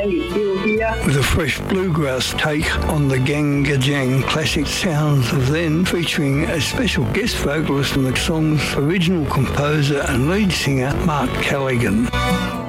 Andy Gill here. With a fresh bluegrass take on the Gangajang classic sounds of then, featuring a special guest vocalist and the song's original composer and lead singer, Mark Callaghan.